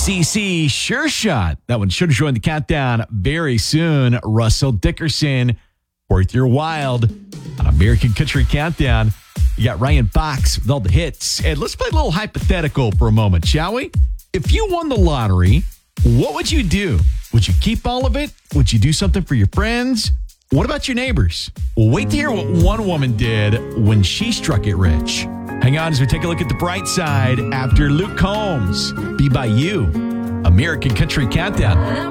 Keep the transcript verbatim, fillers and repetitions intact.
C C, Sure Shot. That one should join the countdown very soon. Russell Dickerson, Worth Your Wild on American Country Countdown. You got Ryan Fox with all the hits. And let's play a little hypothetical for a moment, shall we? If you won the lottery, what would you do? Would you keep all of it? Would you do something for your friends? What about your neighbors? Well, wait to hear what one woman did when she struck it rich. Hang on as we take a look at the bright side after Luke Combs. Be By You, American Country Countdown.